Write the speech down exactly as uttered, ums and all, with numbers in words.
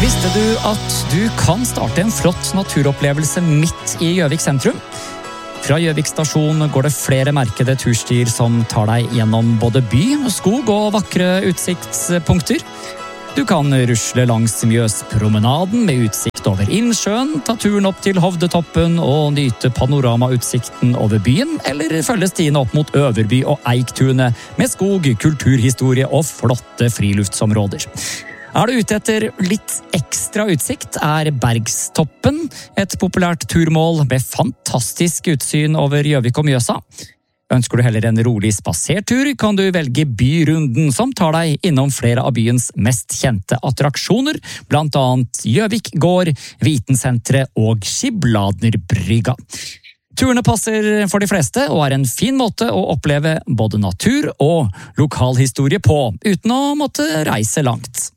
Visste du at du kan starte en flott naturopplevelse midt i Gjøvik sentrum? Fra Gjøvik stasjon går det flere merkede turstier som tar deg gjennom både by, skog og vakre utsiktspunkter. Du kan rusle langs Mjøspromenaden med utsikt over innsjøen, ta turen opp til Hovdetoppen og nyte panoramautsikten over byen, eller følge stiene opp mot Øverby og Eiktunet med skog, kulturhistorie og flotte friluftsområder. Er du ute etter litt ekstra utsikt, er Bergstoppen et populært turmål med fantastisk utsyn over Gjøvik og Mjøsa. Ønsker du heller en rolig spasertur, kan du velge Byrunden, som tar deg innom flere av byens mest kjente attraksjoner, blant annet Gjøvik gård, Vitensenteret og Skibladnerbrygga. Turene passer for de fleste og er en fin måte å oppleve både natur og lokalhistorie på, uten å måtte reise langt.